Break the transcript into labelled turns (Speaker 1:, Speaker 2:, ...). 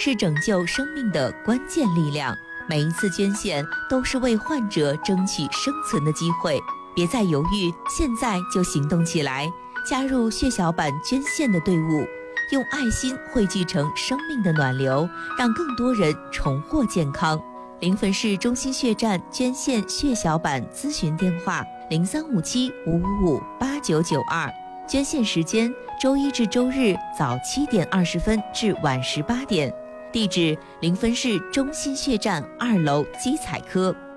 Speaker 1: 是拯救生命的关键力量。每一次捐献都是为患者争取生存的机会，别再犹豫，现在就行动起来，加入血小板捐献的队伍，用爱心汇聚成生命的暖流，让更多人重获健康。临汾市中心血站捐献血小板咨询电话：0357-555-8992，捐献时间周一至周日早7点20分至晚18点，地址临汾市中心血站2楼基采科。